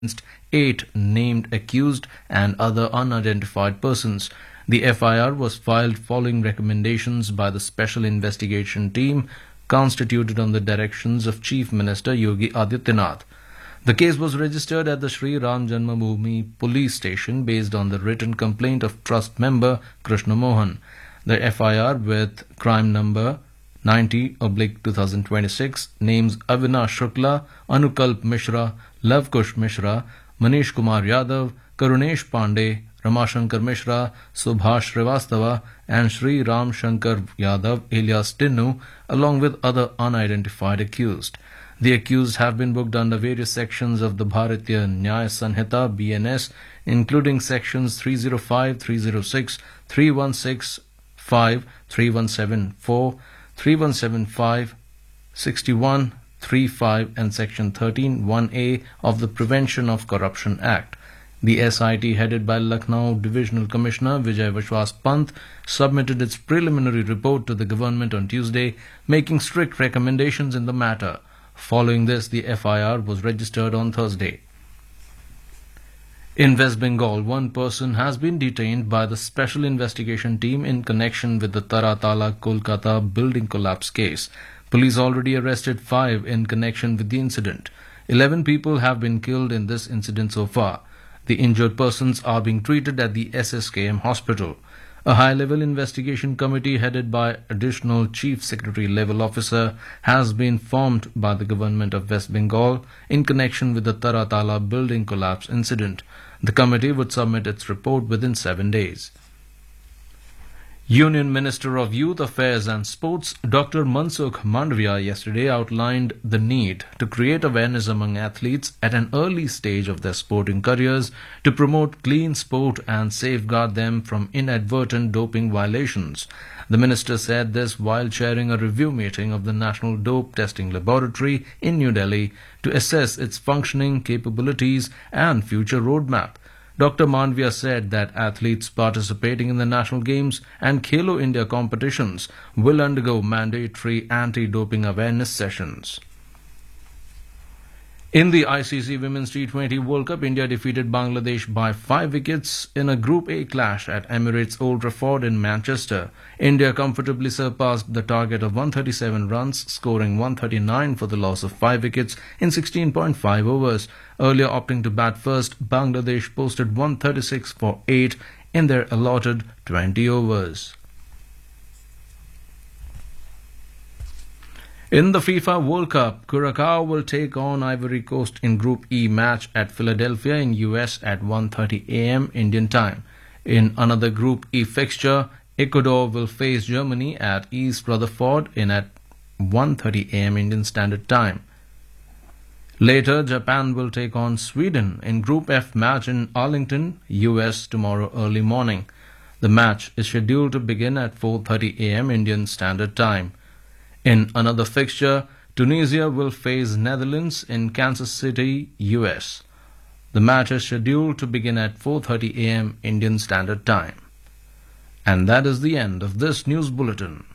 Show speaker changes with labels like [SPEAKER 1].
[SPEAKER 1] against 8 named accused and other unidentified persons. The FIR was filed following recommendations by the Special Investigation Team constituted on the directions of Chief Minister Yogi Adityanath. The case was registered at the Sri Ram Janmabhoomi police station based on the written complaint of trust member Krishna Mohan. The FIR with crime number 90/2026 names Avinash Shukla, Anukalp Mishra, Lavkush Mishra, Manish Kumar Yadav, Karunesh Pandey, Ramashankar Mishra, Subhash Srivastava, and Sri Ram Shankar Yadav alias Tinnu, along with other unidentified accused. The accused have been booked under various sections of the Bharatiya Nyaya Sanhita (BNS), including sections 305, 306, 3165, 3174, 3175, 61, 35, and section 13(1)(a) of the Prevention of Corruption Act. The SIT, headed by Lucknow Divisional Commissioner Vijay Vishwas Pant, submitted its preliminary report to the government on Tuesday, making strict recommendations in the matter. Following this, the FIR was registered on Thursday. In West Bengal, one person has been detained by the Special Investigation Team in connection with the Taratala, Kolkata building collapse case. Police already arrested 5 in connection with the incident. 11 people have been killed in this incident so far. The injured persons are being treated at the SSKM hospital. A high-level investigation committee headed by Additional Chief Secretary level officer has been formed by the government of West Bengal in connection with the Taratala building collapse incident. The committee would submit its report within 7 days. Union Minister of Youth Affairs and Sports Dr. Mansukh Mandavia yesterday outlined the need to create awareness among athletes at an early stage of their sporting careers to promote clean sport and safeguard them from inadvertent doping violations. The minister said this while chairing a review meeting of the National Dope Testing Laboratory in New Delhi to assess its functioning, capabilities and future roadmap. Dr. Mandavia said that athletes participating in the national games and Khelo India competitions will undergo mandatory anti-doping awareness sessions. In the ICC Women's T20 World Cup, India defeated Bangladesh by 5 wickets in a Group A clash at Emirates Old Trafford in Manchester. India comfortably surpassed the target of 137 runs, scoring 139 for the loss of 5 wickets in 16.5 overs. Earlier opting to bat first, Bangladesh posted 136 for 8 in their allotted 20 overs. In the FIFA World Cup, Curacao will take on Ivory Coast in Group E match at Philadelphia in US at 1:30 a.m. Indian time. In another Group E fixture, Ecuador will face Germany at East Rutherford at 1:30 a.m. Indian Standard Time. Later, Japan will take on Sweden in Group F match in Arlington, US tomorrow early morning. The match is scheduled to begin at 4:30 a.m. Indian Standard Time. In another fixture, Tunisia will face Netherlands in Kansas City, US. The match is scheduled to begin at 4:30 a.m. Indian Standard Time. And that is the end of this news bulletin.